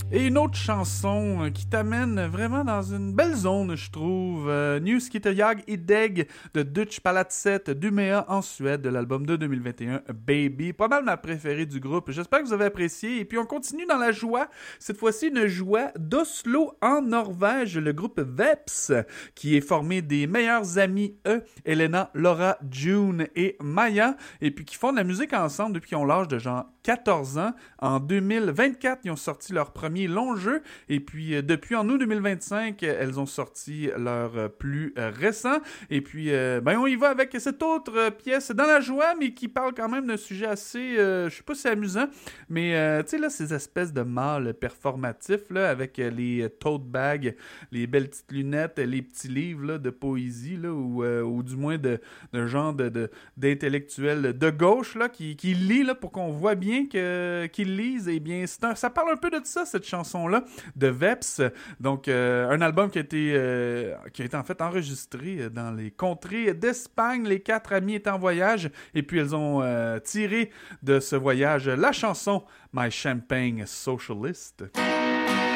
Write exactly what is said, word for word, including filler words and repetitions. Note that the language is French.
Et une autre chanson euh, qui t'amène vraiment dans une belle zone, je trouve. Euh, Nu ska jag i deg de Dutch Palatset d'Umea en Suède, de l'album de deux mille vingt et un, Baby. Pas mal ma préférée du groupe. J'espère que vous avez apprécié. Et puis on continue dans la joie. Cette fois-ci, une joie d'Oslo en Norvège, le groupe Veps, qui est formé des meilleurs amis, eux, Elena, Laura, June et Maya, et puis qui font de la musique ensemble depuis qu'ils ont l'âge de genre quatorze ans. En deux mille vingt-quatre, ils ont sorti leur premier long jeu, et puis euh, depuis en août deux mille vingt-cinq, euh, elles ont sorti leur euh, plus euh, récent, et puis euh, ben on y va avec cette autre euh, pièce dans la joie, mais qui parle quand même d'un sujet assez, euh, je sais pas si c'est amusant, mais euh, tu sais là, ces espèces de mâles performatifs, là, avec euh, les tote bags, les belles petites lunettes, les petits livres là, de poésie, là, ou, euh, ou du moins de, de genre de, de, d'intellectuels de gauche là, qui, qui lit là, pour qu'on voit bien que, qu'ils lisent. Eh bien, c'est un, ça parle un peu de ça, cette chanson-là, de Veps. Donc, euh, un album qui a été, euh, qui a été en fait enregistré dans les contrées d'Espagne. Les quatre amis étaient en voyage, et puis elles ont euh, tiré de ce voyage la chanson My Champagne Socialist.